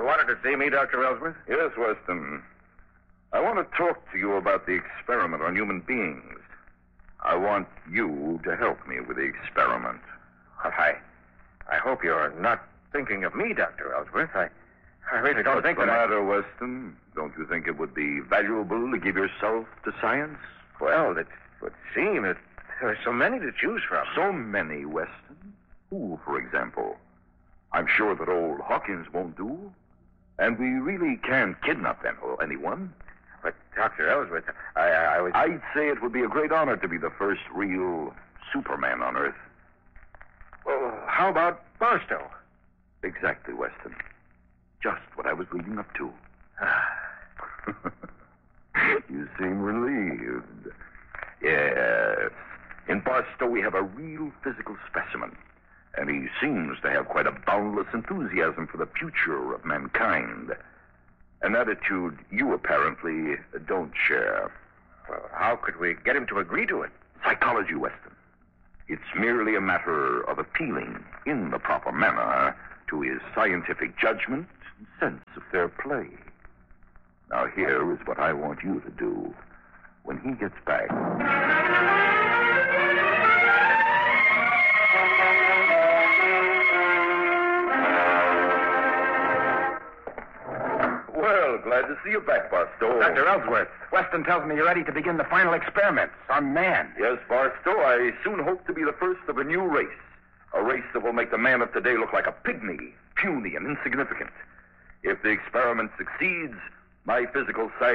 wanted to see me, Dr. Ellsworth? Yes, Weston. I want to talk to you about the experiment on human beings. I want you to help me with the experiment. Well, I hope you're not thinking of me, Dr. Ellsworth. I really don't think What's that the matter, Weston? Don't you think it would be valuable to give yourself to science? Well, it would seem that there are so many to choose from. So many, Weston. Who, for example? I'm sure that old Hawkins won't do. And we really can't kidnap anyone. But, Dr. Ellsworth, I was... I'd say it would be a great honor to be the first real Superman on Earth. Well, how about Barstow? Exactly, Weston. Just what I was leading up to. You seem relieved. Yes. In Barstow, we have a real physical specimen. And he seems to have quite a boundless enthusiasm for the future of mankind. An attitude you apparently don't share. Well, how could we get him to agree to it? Psychology, Weston. It's merely a matter of appealing in the proper manner to his scientific judgment and sense of fair play. Now, here is what I want you to do when he gets back. Well, glad to see you back, Barstow. Dr. Ellsworth, Weston tells me you're ready to begin the final experiments on man. Yes, Barstow, I soon hope to be the first of a new race. A race that will make the man of today look like a pygmy, puny and insignificant. If the experiment succeeds, my physical size